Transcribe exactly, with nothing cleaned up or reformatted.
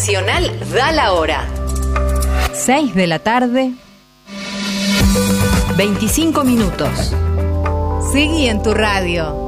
Nacional da la hora. seis de la tarde, veinticinco minutos. Seguí en tu radio.